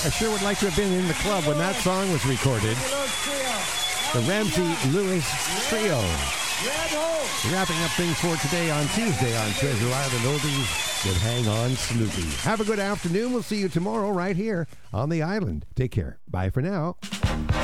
I sure would like to have been in the club when that song was recorded. The Ramsey Lewis Trio. Wrapping up things for today on Tuesday on Treasure Island Oldies with Hang On Snoopy. Have a good afternoon. We'll see you tomorrow right here on the island. Take care. Bye for now.